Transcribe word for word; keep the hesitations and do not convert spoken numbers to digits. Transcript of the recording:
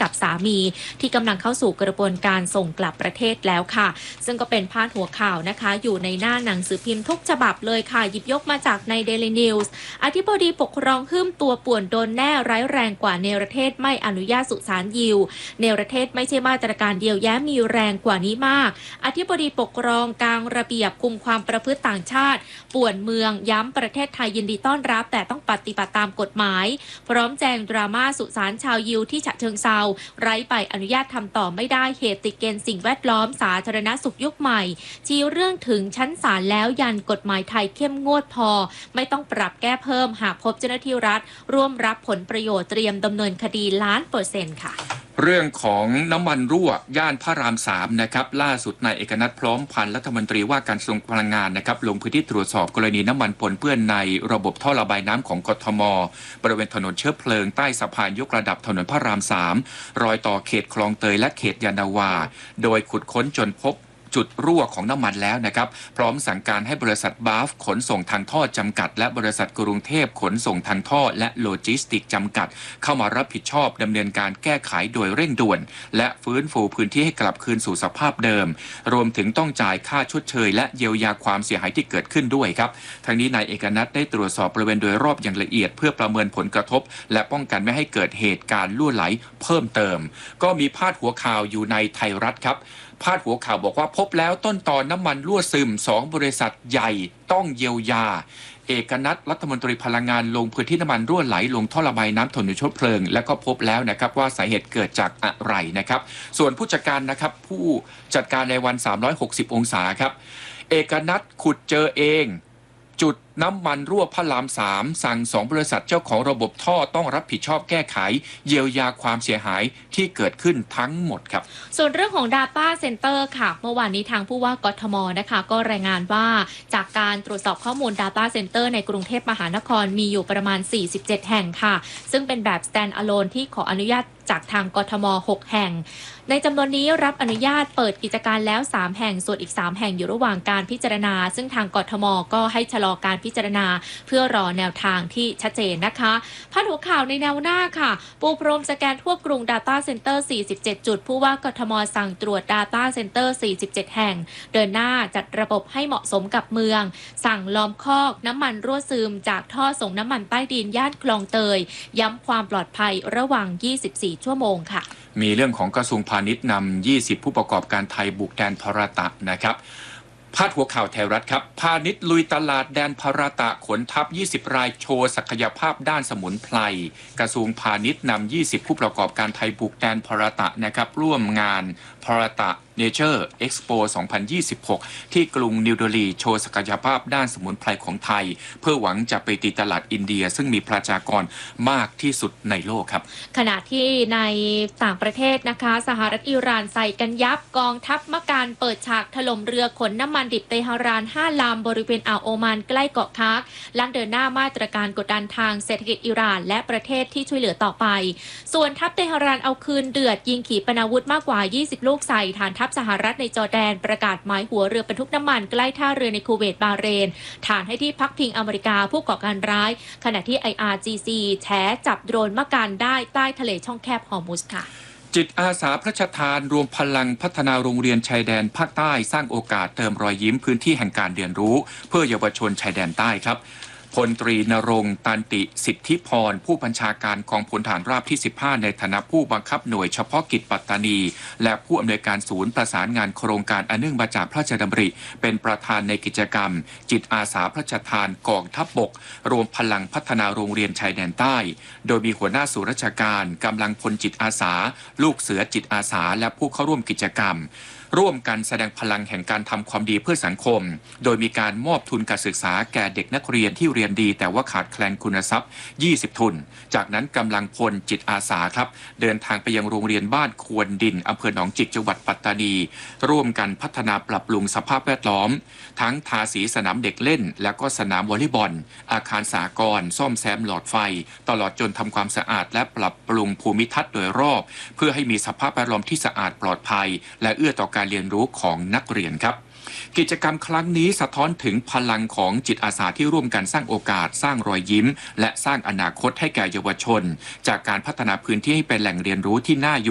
กับสามีที่กำลังเข้าสู่กระบวนการส่งกลับประเทศแล้วค่ะซึ่งก็เป็นพาดหัวข่าวนะคะอยู่ในหน้าหนังสือพิมพ์ทุกฉบับเลยค่ะหยิบยกมาจากใน Daily News อธิบดีปกครองหึ่มตัวป่วนโดนแน่ร้ายแรงกว่าเนรเทศไม่อนุญาตสุสานยิวเนรเทศไม่ใช่มาตรการเดียวแย้มีแรงกว่านี้มากอธิบดีปกครองกลางระเบียบคุมความประพฤติต่างชาติป่วนเมืองย้ำประเทศไทยยินดีต้อนรับแต่ต้องปฏิบัติตามกฎหมายพร้อมแจงดราม่าสุสานชาวยิวที่ฉะเชิงเทราไร้ใบอนุญาตทำต่อไม่ได้เหตุติดเกณฑ์สิ่งแวดล้อมสาธารณสุขยุคใหม่ชี้เรื่องถึงชั้นศาลแล้วยันกฎหมายไทยเข้มงวดพอไม่ต้องปรับแก้เพิ่มหากพบเจ้าหน้าที่รัฐร่วมรับผลประโยชน์เตรียมดำเนินคดีล้านเปอร์เซ็นต์ค่ะเรื่องของน้ำมันรั่วย่านพระรามสามนะครับล่าสุดนายเอกนัทพร้อมพันธ์รัฐมนตรีว่าการกระทรวงพลังงานนะครับลงพื้นที่ตรวจสอบกรณีน้ำมันปนเปื้อนในระบบท่อระบายน้ำของกทมบริเวณถนนเชื้อเพลิงใต้สะพานยกระดับถนนพระรามสามรอยต่อเขตคลองเตยและเขตยานนาวาโดยขุดค้นจนพบจุดรั่วของน้ำมันแล้วนะครับพร้อมสั่งการให้บริษัทบาฟขนส่งทางท่อจำกัดและบริษัทกรุงเทพขนส่งทางท่อและโลจิสติกจำกัดเข้ามารับผิดชอบดำเนินการแก้ไขโดยเร่งด่วนและฟื้นฟูพื้นที่ให้กลับคืนสู่สภาพเดิมรวมถึงต้องจ่ายค่าชดเชยและเยียวยาความเสียหายที่เกิดขึ้นด้วยครับทั้งนี้นายเอกนัทได้ตรวจสอบบริเวณโดยรอบอย่างละเอียดเพื่อประเมินผลกระทบและป้องกันไม่ให้เกิดเหตุการณ์รั่วไหลเพิ่มเติมก็มีพาดหัวข่าวอยู่ในไทยรัฐครับพาดหัวข่าวบอกว่าพบแล้วต้นตอน้ำมันรั่วซึมสองบริษัทใหญ่ต้องเยียวยาเอกนัทรัฐมนตรีพลังงานลงพื้นที่น้ำมันรั่วไหลลงท่อระบายน้ำถนนชลเพลิงและก็พบแล้วนะครับว่าสาเหตุเกิดจากอะไรนะครับส่วนผู้จัดการนะครับผู้จัดการในวันสามร้อยหกสิบองศาครับเอกนัทขุดเจอเองจุดน้ำมันรั่วพระรามสามสั่งสองบริษัทเจ้าของระบบท่อต้องรับผิดชอบแก้ไขเยียวยาความเสียหายที่เกิดขึ้นทั้งหมดครับส่วนเรื่องของ Data Center ค่ะเมื่อวานนี้ทางผู้ว่ากทมนะคะก็รายงานว่าจากการตรวจสอบข้อมูล Data Center ในกรุงเทพมหานครมีอยู่ประมาณสี่สิบเจ็ดแห่งค่ะซึ่งเป็นแบบ stand alone ที่ขออนุญาตจากทางกทมหกแห่งในจำนวนนี้รับอนุญาตเปิดกิจการแล้วสามแห่งส่วนอีกสามแห่งอยู่ระหว่างการพิจารณาซึ่งทางกทมก็ให้ชะลอการพิจารณาเพื่อรอแนวทางที่ชัดเจนนะคะพาดหัวข่าวในแนวหน้าค่ะปูพรมสแกนทั่วกรุง Data Center สี่สิบเจ็ดจุดผู้ว่ากทมสั่งตรวจ Data Center สี่สิบเจ็ดแห่งเดินหน้าจัดระบบให้เหมาะสมกับเมืองสั่งล้อมคอกน้ำมันรั่วซึมจากท่อส่งน้ำมันใต้ดินย่านคลองเตยย้ำความปลอดภัยระหว่างยี่สิบสี่ชั่วโมงค่ะมีเรื่องของกระทรวงพาณิชย์นำยี่สิบผู้ประกอบการไทยบุกแดนพาราตะนะครับพาดหัวข่าวไทยรัฐครับพาณิชย์ลุยตลาดแดนพาราตะขนทัพยี่สิบรายโชว์ศักยภาพด้านสมุนไพรกระทรวงพาณิชย์นำยี่สิบผู้ประกอบการไทยบุกแดนพาราตะนะครับร่วมงานพาราตะเนเจอร์เอ็กซ์โปสองพันยี่สิบหกที่กรุงนิวเดลีโชว์ศักยภาพด้านสมุนไพรของไทยเพื่อหวังจะไปตีตลาดอินเดียซึ่งมีประชากรมากที่สุดในโลกครับขณะที่ในต่างประเทศนะคะสหรัฐอิหร่านใส่กันยับกองทัพมะการเปิดฉากถล่มเรือขนน้ำมันดิบเตหะรานห้าลำบริเวณอ่าวโอมานใกล้เกาะคักลังเดินหน้ามาตรการกดดันทางเศรษฐกิจอิหร่านและประเทศที่ช่วยเหลือต่อไปส่วนทัพเตหะรานเอาคืนเดือดยิงขีปนาวุธมากกว่ายี่สิบลูกใส่ฐานทัพสหรัฐในจอร์แดนประกาศหมายหัวเรือบรรทุกน้ำมันใกล้ท่าเรือในคูเวตบาห์เรนฐานให้ที่พักพิงอเมริกาผู้ก่อการร้ายขณะที่ ไอ อาร์ จี ซี แฉจับโดรนมะกันได้ใต้ทะเลช่องแคบฮอร์มุซค่ะจิตอาสาพระราชทานรวมพลังพัฒนาโรงเรียนชายแดนภาคใต้สร้างโอกาสเติมรอยยิ้มพื้นที่แห่งการเรียนรู้เพื่อเยาวชนชายแดนใต้ครับพลตรีณรงค์ตันติสิทธิพรผู้บัญชาการกองพลฐานราบที่สิบห้าในฐานะผู้บังคับหน่วยเฉพาะกิจปัตตานีและผู้อำนวยการศูนย์ประสานงานโครงการอันเนื่องมาจากพระราชดำริเป็นประธานในกิจกรรมจิตอาสาพระราชทานกองทัพบกรวมพลังพัฒนาโรงเรียนชายแดนใต้โดยมีหัวหน้าส่วนราชการกำลังพลจิตอาสาลูกเสือจิตอาสาและผู้เข้าร่วมกิจกรรมร่วมกันแสดงพลังแห่งการทำความดีเพื่อสังคมโดยมีการมอบทุนการศึกษาแก่เด็กนักเรียนที่เรียนดีแต่ว่าขาดแคลนคุณทรัพย์ยี่สิบทุนจากนั้นกำลังพลจิตอาสาครับเดินทางไปยังโรงเรียนบ้านควนดินอำเภอหนองจิกจังหวัดปัตตานีร่วมกันพัฒนาปรับปรุงสภาพแวดล้อมทั้งทาสีสนามเด็กเล่นและก็สนามวอลเลย์บอลอาคารสหกรณ์ซ่อมแซมหลอดไฟตลอดจนทำความสะอาดและปรับปรุงภูมิทัศน์โดยรอบเพื่อให้มีสภาพแวดล้อมที่สะอาดปลอดภัยและเอื้อต่อการเรียนรู้ของนักเรียนครับกิจกรรมครั้งนี้สะท้อนถึงพลังของจิตอาสาที่ร่วมกันสร้างโอกาสสร้างรอยยิ้มและสร้างอนาคตให้แก่เยาวชนจากการพัฒนาพื้นที่ให้เป็นแหล่งเรียนรู้ที่น่าอยู่